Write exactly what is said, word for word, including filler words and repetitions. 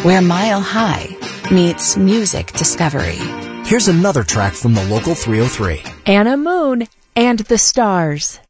where Mile High meets music discovery. Here's another track from the Local three oh three. Anna Moon and the Stars.